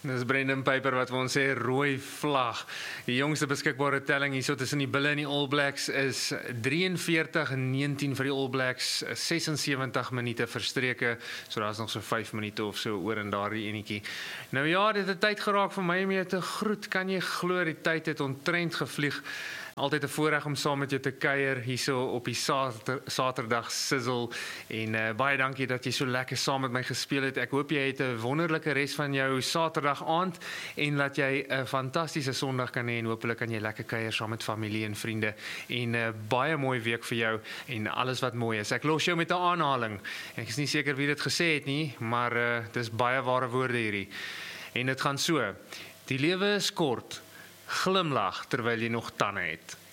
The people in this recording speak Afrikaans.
Dis Brendan Piper wat vir ons sê rooi vlag. Die jongste beskikbare telling hierso tussen die Bulle en die All Blacks is 43-19 vir die All Blacks, 76 minute verstreke. So daar's nog so 5 minute of so oor in daardie enetjie. Nou ja, dit het tyd geraak vir my om jou te groet. Kan jy glo die tyd het ontrent gevlieg? Altyd 'n voorreg om saam met jou te kuier hierso op die Saterdag sizzle en baie dankie dat jy so lekker saam met my gespeel het. Ek hoop jy het 'n wonderlike res van jou Saterdag aand en dat jy 'n fantastiese Sondag kan hê en hopelik kan jy lekker kuier saam met familie en vriende en baie mooi week vir jou en alles wat mooi is. Ek los jou met 'n aanhaling. Ek is nie seker wie dit gesê het nie, maar dis baie ware woorde hierdie. En dit gaan so: die lewe is kort. Glimlag terwyl jy nog tande het.